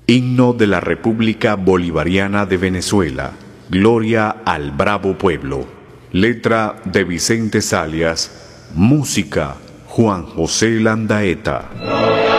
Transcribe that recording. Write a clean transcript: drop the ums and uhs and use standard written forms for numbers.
Himno de la República Bolivariana de Venezuela. Gloria al bravo pueblo. Letra de Vicente Zalias. Música Juan José Landaeta.